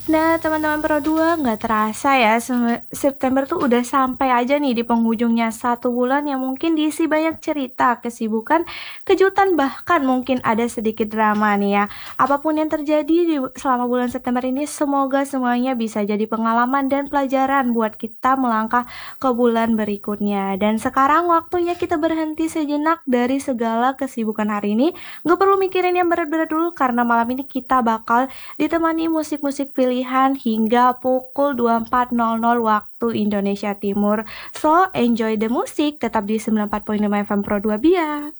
Nah, teman-teman Pro 2 nggak terasa ya, September tuh udah sampai aja nih di penghujungnya satu bulan yang mungkin diisi banyak cerita, kesibukan, kejutan, bahkan mungkin ada sedikit drama nih ya. Apapun yang terjadi selama bulan September ini, semoga semuanya bisa jadi pengalaman dan pelajaran buat kita melangkah ke bulan berikutnya. Dan sekarang waktunya kita berhenti sejenak dari segala kesibukan hari ini. Nggak perlu mikirin yang berat-berat dulu karena malam ini kita bakal ditemani musik-musik pilihan hingga pukul 24.00 waktu Indonesia Timur. So, enjoy the music, tetap di 94.5 FM Pro 2 Biak.